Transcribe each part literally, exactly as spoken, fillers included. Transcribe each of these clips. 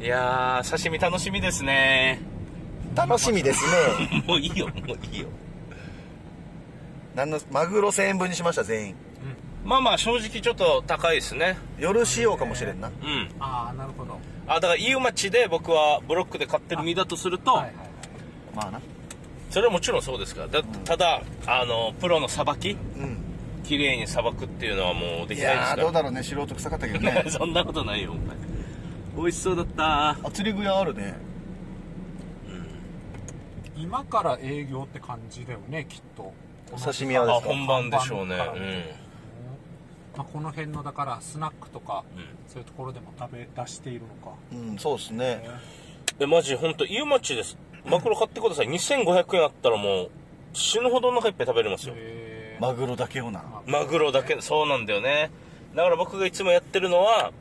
いやー刺身楽しみですね。 楽しみですね。 もういいよもういいよ。 何のマグロせんえんぶんにしました全員、 うん、まあまあ正直ちょっと高いですね。 夜仕様かもしれんな。 うん。 ああなるほど。 あだから飯尾町で僕はブロックで買ってる身だとすると、はいはいはい、 まあなそれはもちろんそうですから。だ、うん、ただあのプロのさばき、うん、綺麗にさばくっていうのはもうできないですから。 いやーどうだろうね、素人臭かったけどね。 そんなことないよお前。美味しそうだった。 あ釣り具屋あるね。 うん、今から営業って感じだよねきっと。 刺身屋ですか。 本番でしょうね。うん、 まあ、この辺のだからスナックとか、うん、そういうところでも食べ出しているのか。 うんそうですね。 えマジ本当飯尾町です。マグロ買ってください。にせんごひゃくえんあったらもう死ぬほどお腹いっぱい食べれますよ。 マグロだけをな。 マグロだけ。そうなんだよね。だから僕がいつもやってるのは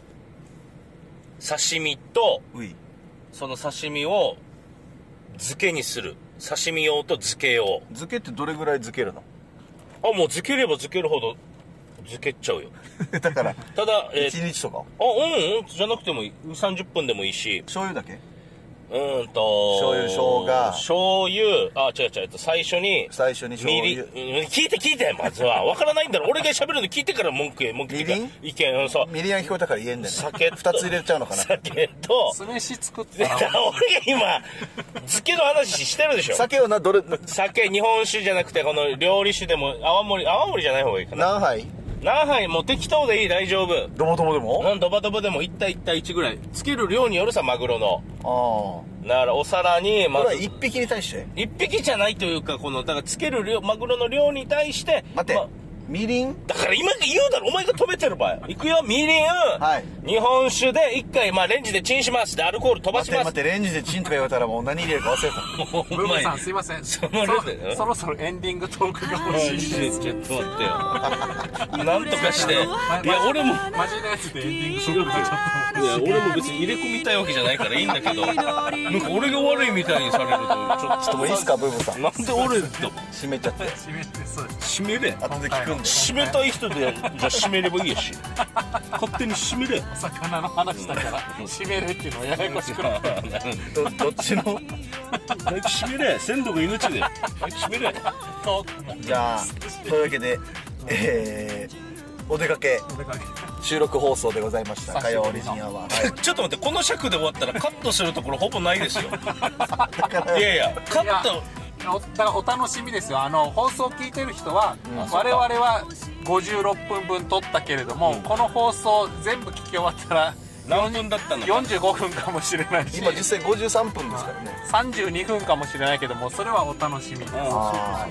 刺身とその刺身を漬けにする。刺身用と漬け用。 漬けってどれぐらい漬けるの？ あもう漬ければ漬けるほど漬けちゃうよ。 だからただ、 えー、いちにちとか？ あうんうんじゃなくてもいい。にじゅうさんじゅっぷんでもいいし。 醤油だけ？ うんと醤油生姜醤油あ違う違う最初に最初に醤油みり、うん、聞いて聞いてまずは分からないんだろ。俺が喋るの聞いてから文句言え文句言って意見。うんそうみりん聞こえたから言えんだよね。 酒ふたつ入れちゃうのかな。 酒と酢飯作ってたら俺が今漬けの話してるでしょ。 酒をなどれ酒日本酒じゃなくてこの料理酒でも泡盛泡盛じゃない方がいいかな。 何杯？ 何杯もう適当でいい。大丈夫。 ドボドボでも？ うんドバドバでもいち対いち対いちぐらい。つける量によるさマグロの。 ああだからお皿にまずこれはいっぴきに対していっぴきじゃないというかこのだからつける量マグロの量に対して待って、ま、みりんだから今言うだろお前が止めてる場合いくよ。みりん、はい、日本酒でいっかいまあレンジでチンします。でアルコール飛ばします。 待って待ってレンジでチンとか言われたらもう何入れるか忘れた。 もうブームさんすいません そ, そ, そろそろエンディングトークが欲しいです。 ちょっと待ってよ。なんとかしていや俺もマジのやつでエンディングトークがちょっといや俺も別に入れ込みたいわけじゃないからいいんだけどなんか俺が悪いみたいにされるとちょっともういいっすかブームさん。 なんで俺と閉めちゃって閉めてそう閉めれ後で聞くんで閉めたい人でじゃあ閉めればいいやし勝手に閉めれ。 お魚の話だから閉めれっていうのはややこしくなってど, どっちの早く閉めれ。鮮度が命で早く閉めれ。 じゃあというわけでえー、お出かけ収録放送でございました。火曜オリジンアワー、はい、 ちょっと待ってこの尺で終わったらカットするところほぼないですよ。いやいやカットお, だからお楽しみですよ。あの放送を聞いてる人は、うん、我々はごじゅうろっぷんぶん撮ったけれども、うん、この放送全部聞き終わったら何分だったのかよんじゅうごふんかもしれないし今実際ごじゅうさんぷんですからね。 さんじゅうにふんかもしれないけどもそれはお楽しみです。 あ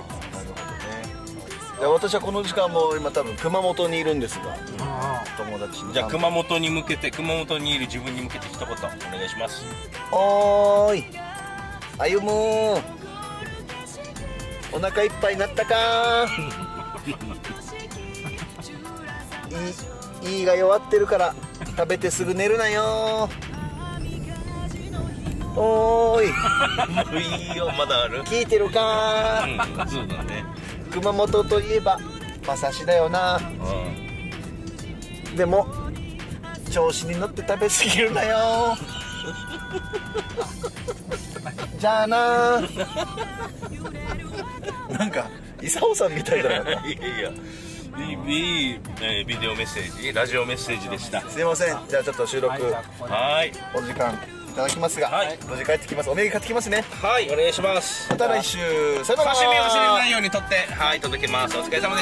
私はこの時間も今多分熊本にいるんですが、友達にじゃあ熊本に向けて熊本にいる自分に向けて一言お願いします。 おーい歩むーお腹いっぱいになったかーいい胃が弱ってるから食べてすぐ寝るなよーおーいもういいよまだある聞いてるかー、 うん、そうだね。 熊本といえば馬刺しだよな、うん、でも調子に乗って食べ過ぎるなよじゃあななんか伊佐尾さんみたいだな。いやいやいいビデオメッセージラジオメッセージでした。 すいません。じゃあちょっと収録はいお時間いただきますが、はい、無事帰ってきます。お土産買ってきますね。 はいお願いします。 また来週さよなら。 刺身を忘れないようにとってはい届けます。お疲れ様でした。